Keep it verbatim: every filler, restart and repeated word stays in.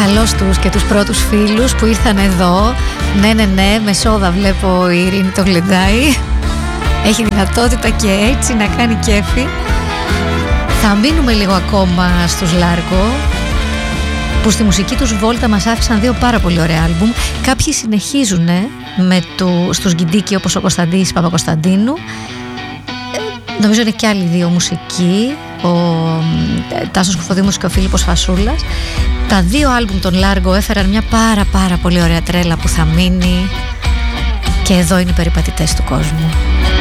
Καλώς τους και τους πρώτους φίλους που ήρθαν εδώ. Ναι, ναι, ναι, με σόδα βλέπω η Ειρήνη το γλεντάει. Έχει δυνατότητα και έτσι να κάνει κέφι. Θα μείνουμε λίγο ακόμα στους Largo, που στη μουσική τους βόλτα μας άφησαν δύο πάρα πολύ ωραία άλμπουμ. Κάποιοι συνεχίζουν με του, στους Γκιντίκι, όπως ο Κωνσταντής Παπακοσταντίνου. ε, Νομίζω είναι και άλλοι δύο μουσικοί, ο Τάσος Κουφοδήμος και ο Φίλιππος Φασούλας. Τα δύο άλμπουμ των Largo έφεραν μια πάρα πάρα πολύ ωραία τρέλα που θα μείνει. Και εδώ είναι οι περιπατητές του κόσμου.